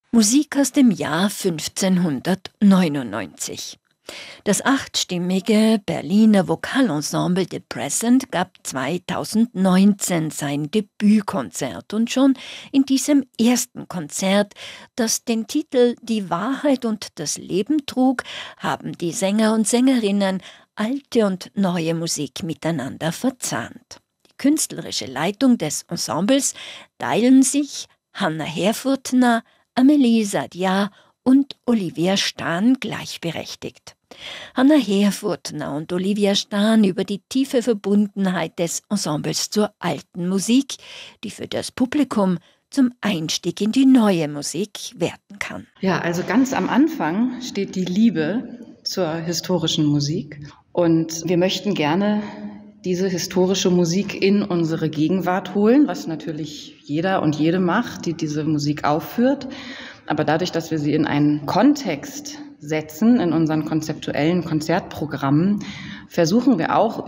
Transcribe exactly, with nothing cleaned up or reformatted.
Musik aus dem Jahr fünfzehnhundertneunundneunzig. Das achtstimmige Berliner Vokalensemble The Present gab zweitausendneunzehn sein Debütkonzert und schon in diesem ersten Konzert, das den Titel »Die Wahrheit und das Leben« trug, haben die Sänger und Sängerinnen alte und neue Musik miteinander verzahnt. Die künstlerische Leitung des Ensembles teilen sich Hanna Herfurthner, Amelie Sadia und Olivia Stahn gleichberechtigt. Hanna Herfurthner und Olivia Stahn über die tiefe Verbundenheit des Ensembles zur alten Musik, die für das Publikum zum Einstieg in die neue Musik werden kann. Ja, also ganz am Anfang steht die Liebe zur historischen Musik und wir möchten gerne diese historische Musik in unsere Gegenwart holen, was natürlich jeder und jede macht, die diese Musik aufführt. Aber dadurch, dass wir sie in einen Kontext setzen, in unseren konzeptuellen Konzertprogrammen, versuchen wir auch